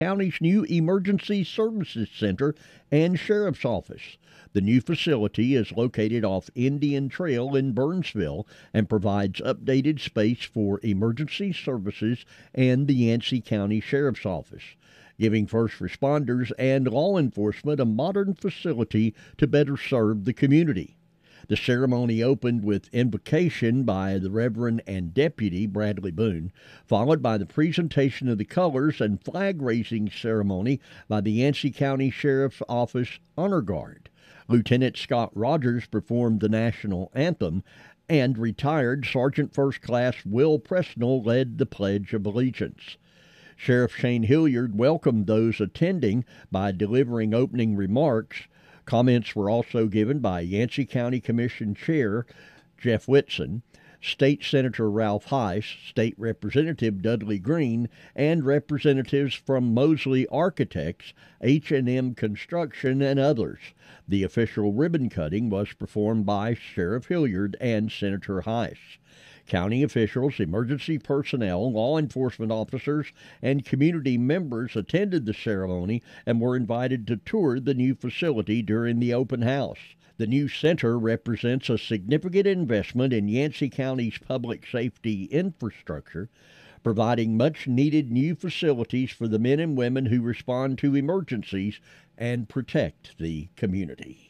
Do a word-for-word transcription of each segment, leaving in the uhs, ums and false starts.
County's new Emergency Services Center and Sheriff's Office. The new facility is located off Indian Trail in Burnsville and provides updated space for emergency services and the Yancey County Sheriff's Office, giving first responders and law enforcement a modern facility to better serve the community. The ceremony opened with invocation by the Reverend and Deputy Bradley Boone, followed by the presentation of the colors and flag-raising ceremony by the Yancey County Sheriff's Office Honor Guard. Lieutenant Scott Rogers performed the national anthem, and retired Sergeant First Class Will Presnell led the Pledge of Allegiance. Sheriff Shane Hilliard welcomed those attending by delivering opening remarks. Comments were also given by Yancey County Commission Chair Jeff Whitson, State Senator Ralph Heiss, State Representative Dudley Green, and representatives from Mosley Architects, H and M Construction, and others. The official ribbon cutting was performed by Sheriff Hilliard and Senator Heiss. County officials, emergency personnel, law enforcement officers, and community members attended the ceremony and were invited to tour the new facility during the open house. The new center represents a significant investment in Yancey County's public safety infrastructure, providing much-needed new facilities for the men and women who respond to emergencies and protect the community.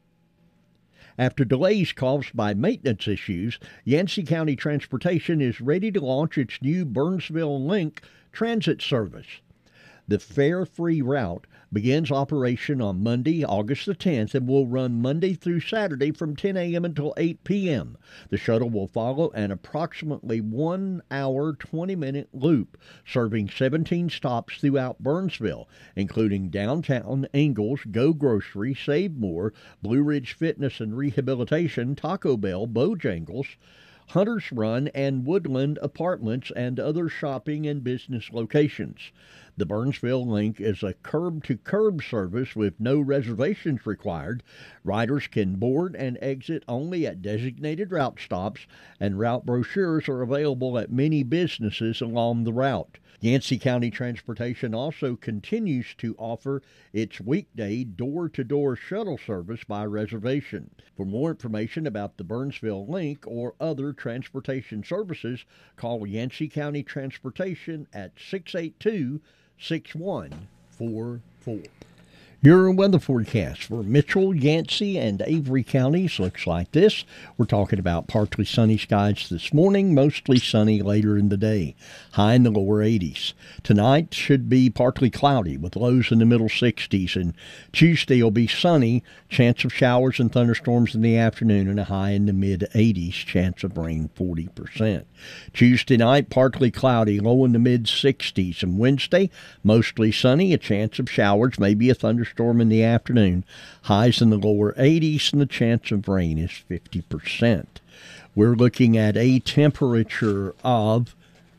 After delays caused by maintenance issues, Yancey County Transportation is ready to launch its new Burnsville Link transit service. The fare-free route begins operation on Monday, August the tenth, and will run Monday through Saturday from ten a.m. until eight p.m. The shuttle will follow an approximately one hour, twenty minute loop, serving seventeen stops throughout Burnsville, including downtown, Ingalls, Go Grocery, Save More, Blue Ridge Fitness and Rehabilitation, Taco Bell, Bojangles, Hunter's Run, and Woodland Apartments, and other shopping and business locations. The Burnsville Link is a curb-to-curb service with no reservations required. Riders can board and exit only at designated route stops, and route brochures are available at many businesses along the route. Yancey County Transportation also continues to offer its weekday door-to-door shuttle service by reservation. For more information about the Burnsville Link or other transportation services, call Yancey County Transportation at six eight two, six one four four. Your weather forecast for Mitchell, Yancey, and Avery counties looks like this. We're talking about partly sunny skies this morning, mostly sunny later in the day, high in the lower eighties. Tonight should be partly cloudy with lows in the middle sixties, and Tuesday will be sunny, chance of showers and thunderstorms in the afternoon, and a high in the mid eighties, chance of rain forty percent. Tuesday night, partly cloudy, low in the mid sixties, and Wednesday, mostly sunny, a chance of showers, maybe a thunderstorm storm in the afternoon, highs in the lower eighties, and the chance of rain is fifty percent. We're looking at a temperature of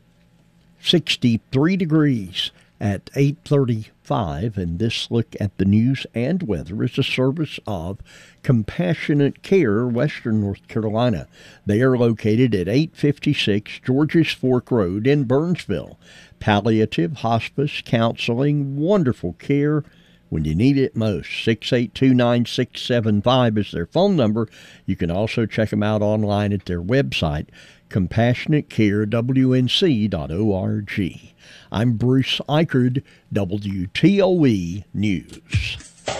sixty-three degrees at eight thirty-five, and this look at the news and weather is a service of Compassionate Care, Western North Carolina. They are located at eight fifty-six Georges Fork Road in Burnsville. Palliative, hospice, counseling, wonderful care when you need it most. six eight two, nine six seven five is their phone number. You can also check them out online at their website, compassionate care w n c dot org. I'm Bruce Eichard, W T O E News.